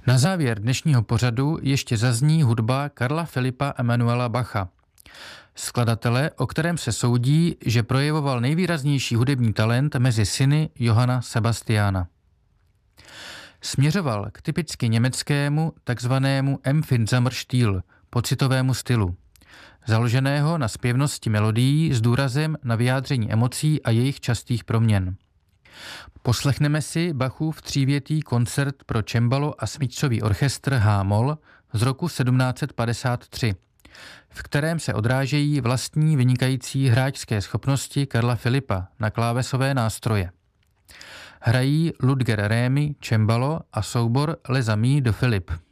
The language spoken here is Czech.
Na závěr dnešního pořadu ještě zazní hudba Karla Filipa Emanuela Bacha, skladatele, o kterém se soudí, že projevoval nejvýraznější hudební talent mezi syny Johanna Sebastiana. Směřoval k typicky německému takzvanému Empfindsamer-Stil, pocitovému stylu, založeného na zpěvnosti melodií s důrazem na vyjádření emocí a jejich častých proměn. Poslechneme si Bachův třívětý koncert pro cembalo a smyčcový orchestr H-moll z roku 1753, v kterém se odrážejí vlastní vynikající hráčské schopnosti Karla Filipa na klávesové nástroje. Hrají Ludger Rémy cembalo a soubor Les Amis de Philippe.